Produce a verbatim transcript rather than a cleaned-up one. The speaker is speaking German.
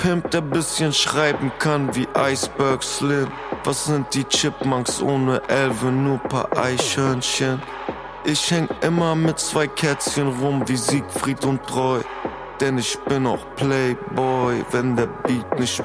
Pimp, der bisschen schreiben kann wie Iceberg Slim. Was sind die Chipmunks ohne Elfe, nur paar Eichhörnchen? Ich häng immer mit zwei Kätzchen rum wie Siegfried und Treu. Denn ich bin auch Playboy, wenn der Beat nicht